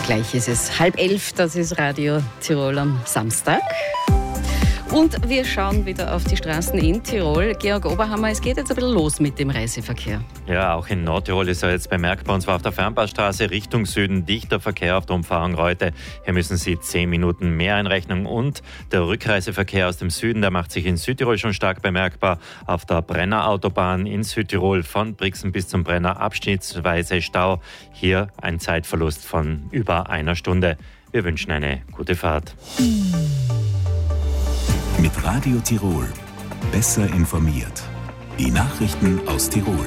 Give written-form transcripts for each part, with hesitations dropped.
Gleich ist es 10:30, das ist Radio Tirol am Samstag. Und wir schauen wieder auf die Straßen in Tirol. Georg Oberhammer, es geht jetzt ein bisschen los mit dem Reiseverkehr. Ja, auch in Nordtirol ist er jetzt bemerkbar, und zwar auf der Fernbahnstraße Richtung Süden dichter Verkehr auf der Umfahrung Reute. Hier müssen Sie 10 Minuten mehr einrechnen. Und der Rückreiseverkehr aus dem Süden, der macht sich in Südtirol schon stark bemerkbar. Auf der Brenner Autobahn in Südtirol von Brixen bis zum Brenner abschnittsweise Stau. Hier ein Zeitverlust von über einer Stunde. Wir wünschen eine gute Fahrt. Mit Radio Tirol. Besser informiert. Die Nachrichten aus Tirol.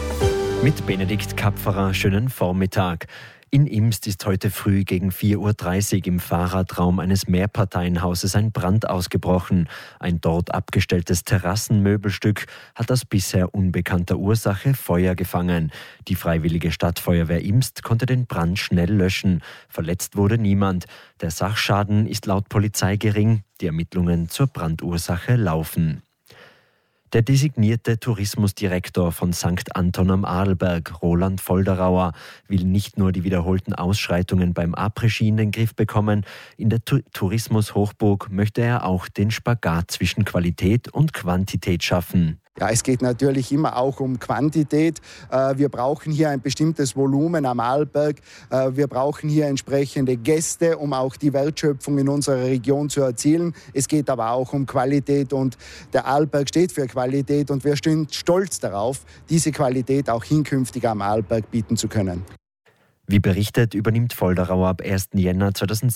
Mit Benedikt Kapferer, schönen Vormittag. In Imst ist heute früh gegen 4:30 Uhr im Fahrradraum eines Mehrparteienhauses ein Brand ausgebrochen. Ein dort abgestelltes Terrassenmöbelstück hat aus bisher unbekannter Ursache Feuer gefangen. Die Freiwillige Stadtfeuerwehr Imst konnte den Brand schnell löschen. Verletzt wurde niemand. Der Sachschaden ist laut Polizei gering. Die Ermittlungen zur Brandursache laufen. Der designierte Tourismusdirektor von St. Anton am Arlberg, Roland Volderauer, will nicht nur die wiederholten Ausschreitungen beim Après-Ski in den Griff bekommen. In der Tourismushochburg möchte er auch den Spagat zwischen Qualität und Quantität schaffen. Ja, es geht natürlich immer auch um Quantität. Wir brauchen hier ein bestimmtes Volumen am Arlberg. Wir brauchen hier entsprechende Gäste, um auch die Wertschöpfung in unserer Region zu erzielen. Es geht aber auch um Qualität, und der Arlberg steht für Qualität, und wir sind stolz darauf, diese Qualität auch hinkünftig am Arlberg bieten zu können. Wie berichtet, übernimmt Volderauer ab 1. Jänner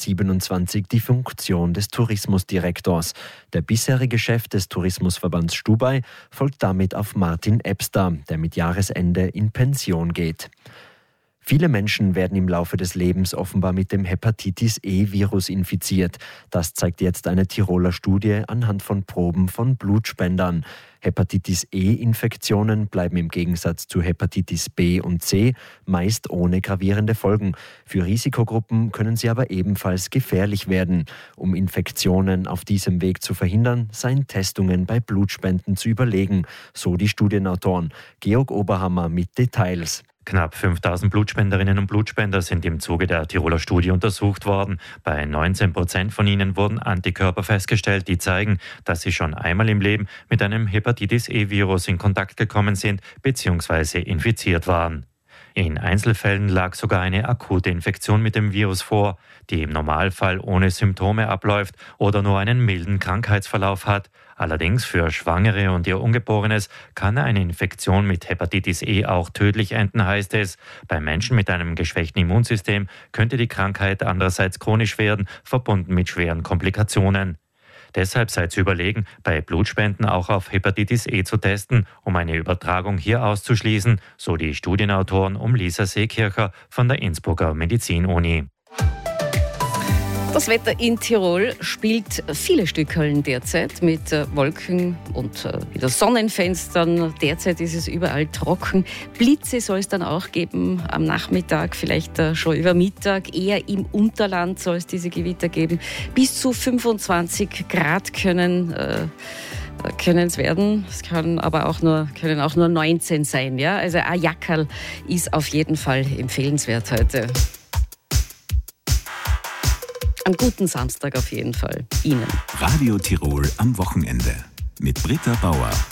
2027 die Funktion des Tourismusdirektors. Der bisherige Chef des Tourismusverbands Stubai folgt damit auf Martin Ebster, der mit Jahresende in Pension geht. Viele Menschen werden im Laufe des Lebens offenbar mit dem Hepatitis-E-Virus infiziert. Das zeigt jetzt eine Tiroler Studie anhand von Proben von Blutspendern. Hepatitis-E-Infektionen bleiben im Gegensatz zu Hepatitis B und C meist ohne gravierende Folgen. Für Risikogruppen können sie aber ebenfalls gefährlich werden. Um Infektionen auf diesem Weg zu verhindern, seien Testungen bei Blutspenden zu überlegen, so die Studienautoren. Georg Oberhammer mit Details. Knapp 5000 Blutspenderinnen und Blutspender sind im Zuge der Tiroler Studie untersucht worden. Bei 19% von ihnen wurden Antikörper festgestellt, die zeigen, dass sie schon einmal im Leben mit einem Hepatitis-E-Virus in Kontakt gekommen sind bzw. infiziert waren. In Einzelfällen lag sogar eine akute Infektion mit dem Virus vor, die im Normalfall ohne Symptome abläuft oder nur einen milden Krankheitsverlauf hat. Allerdings für Schwangere und ihr Ungeborenes kann eine Infektion mit Hepatitis E auch tödlich enden, heißt es. Bei Menschen mit einem geschwächten Immunsystem könnte die Krankheit andererseits chronisch werden, verbunden mit schweren Komplikationen. Deshalb sei zu überlegen, bei Blutspenden auch auf Hepatitis E zu testen, um eine Übertragung hier auszuschließen, so die Studienautoren um Lisa Seekircher von der Innsbrucker Medizin-Uni. Das Wetter in Tirol spielt viele Stückeln derzeit mit Wolken und wieder Sonnenfenstern. Derzeit ist es überall trocken. Blitze soll es dann auch geben am Nachmittag, vielleicht schon über Mittag. Eher im Unterland soll es diese Gewitter geben. Bis zu 25 Grad können es werden. Es können auch nur 19 sein. Ja? Also ein Jackerl ist auf jeden Fall empfehlenswert heute. Einen guten Samstag auf jeden Fall Ihnen. Radio Tirol am Wochenende mit Britta Bauer.